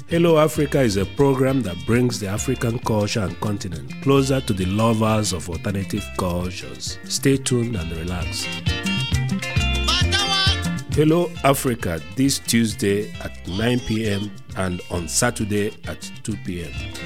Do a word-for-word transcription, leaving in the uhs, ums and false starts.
Hello Africa is a program that brings the African culture and continent closer to the lovers of alternative cultures. Stay tuned and relax. Hello Africa this Tuesday at nine p.m. and on Saturday at two p.m.